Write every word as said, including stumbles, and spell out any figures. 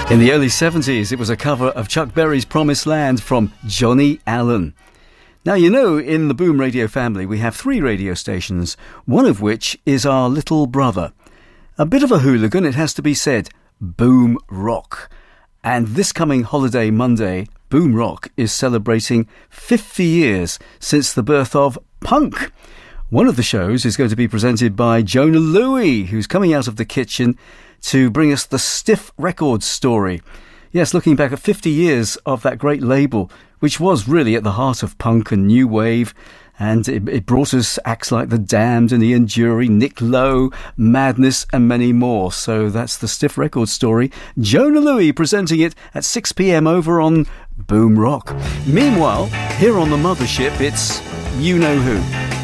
In the early seventies, it was a cover of Chuck Berry's Promised Land from Johnny Allen. Now, you know, in the Boom Radio family, we have three radio stations, one of which is our little brother. A bit of a hooligan, it has to be said, Boom Rock. And this coming holiday Monday, Boom Rock is celebrating fifty years since the birth of punk. One of the shows is going to be presented by Jona Lewie, who's coming out of the kitchen to bring us the Stiff Records story. Yes, looking back at fifty years of that great label, which was really at the heart of punk and new wave, and it, it brought us acts like The Damned and Ian Dury, Nick Lowe, Madness, and many more. So that's the Stiff Records story. Jona Lewie presenting it at six p.m. over on Boom Rock. Meanwhile, here on the mothership, it's You Know Who.